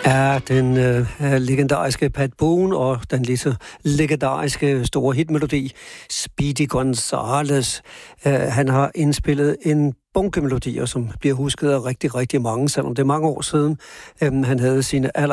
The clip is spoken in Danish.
er den legendariske Pat Boone og den lige så legendariske store hitmelodi Speedy Gonzales. Han har indspillet en bunke melodier, som bliver husket af rigtig, rigtig mange, selvom det er mange år siden. Han havde sine